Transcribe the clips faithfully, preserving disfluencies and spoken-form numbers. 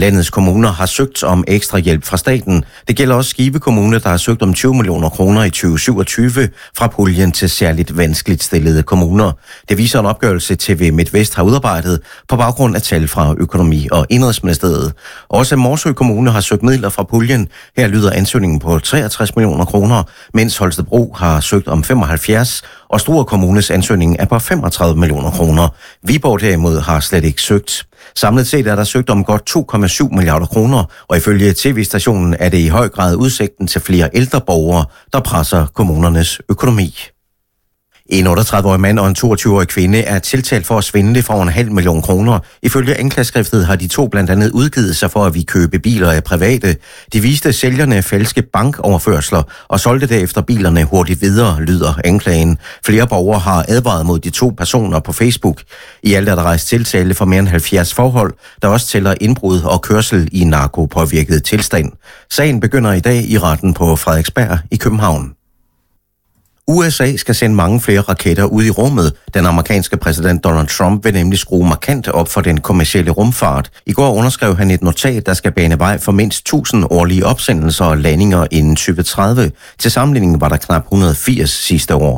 landets kommuner har søgt om ekstra hjælp fra staten. Det gælder også Skive Kommune, der har søgt om tyve millioner kroner i tyve syvogtyve fra puljen til særligt vanskeligt stillede kommuner. Det viser en opgørelse, T V MidtVest har udarbejdet på baggrund af tal fra Økonomi- og Indenrigsministeriet. Også Morsø Kommune har søgt midler fra puljen. Her lyder ansøgningen på treogtres millioner kroner, mens Holstebro har søgt om femoghalvfjerds, og Struer Kommunes ansøgning er på femogtredive millioner kroner. Viborg derimod har slet ikke søgt. Samlet set er der søgt om godt to komma syv milliarder kroner, og ifølge T V-stationen er det i høj grad udsigten til flere ældre borgere, der presser kommunernes økonomi. En otteogtredive-årig mand og en toogtyve-årig kvinde er tiltalt for at svindle for en halv million kroner. Ifølge anklageskriftet har de to blandt andet udgivet sig for at vi købe biler af private. De viste sælgerne falske bankoverførsler og solgte derefter bilerne hurtigt videre, lyder anklagen. Flere borgere har advaret mod de to personer på Facebook. I alt er der rejst tiltale for mere end halvfjerds forhold, der også tæller indbrud og kørsel i narkopåvirket tilstand. Sagen begynder i dag i retten på Frederiksberg i København. U S A skal sende mange flere raketter ud i rummet. Den amerikanske præsident Donald Trump vil nemlig skrue markant op for den kommercielle rumfart. I går underskrev han et notat, der skal bane vej for mindst tusind årlige opsendelser og landinger inden tyve tredive. Til sammenligning var der knap et hundrede og firs sidste år.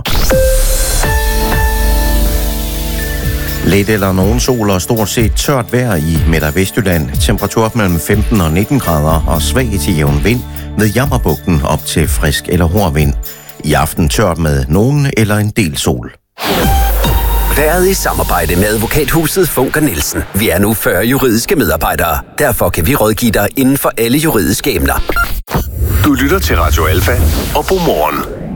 Lidt eller nogen sol og stort set tørt vejr i Midt- og Vestjylland. Temperatur mellem femten og nitten grader og svag til jævn vind med Jammerbugten op til frisk eller hård vind. I aften tørt med nogen eller en del sol. Været i samarbejde med advokathuset Funker Nielsen. Vi er nu fyrre juridiske medarbejdere. Derfor kan vi rådgive dig inden for alle juridiske emner. Du lytter til Radio Alfa og Godmorgen.